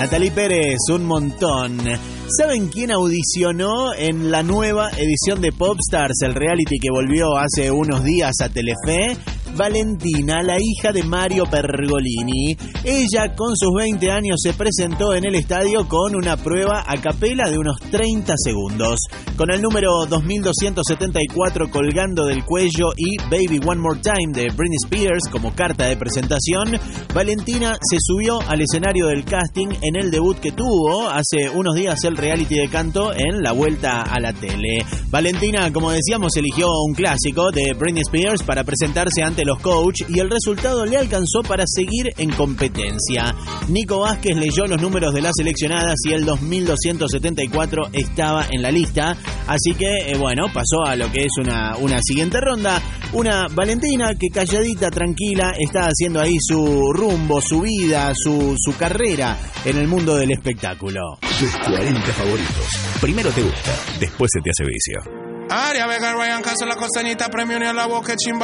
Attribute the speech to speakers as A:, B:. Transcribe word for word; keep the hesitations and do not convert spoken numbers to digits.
A: Natalie Pérez, un montón. ¿Saben quién audicionó en la nueva edición de Popstars, el reality que volvió hace unos días a Telefe? Valentina, la hija de Mario Pergolini. Ella, con sus veinte años, se presentó en el estadio con una prueba a capela de unos treinta segundos. Con el número dos mil doscientos setenta y cuatro colgando del cuello y Baby One More Time de Britney Spears como carta de presentación, Valentina se subió al escenario del casting en el debut que tuvo hace unos días el reality de canto en La Vuelta a la Tele. Valentina, como decíamos, eligió un clásico de Britney Spears para presentarse ante los coach y el resultado le alcanzó para seguir en competencia. Nico Vázquez leyó los números de las seleccionadas y el dos mil doscientos setenta y cuatro estaba en la lista, así que eh, bueno, pasó a lo que es una, una siguiente ronda. Una Valentina que calladita, tranquila, está haciendo ahí su rumbo, su vida, su, su carrera en el mundo del espectáculo.
B: Tus cuarenta favoritos. Primero te gusta, después se te hace vicio.
C: Aria Vega, Ryan Castro, la costañita, premio ni a la boca, chimba.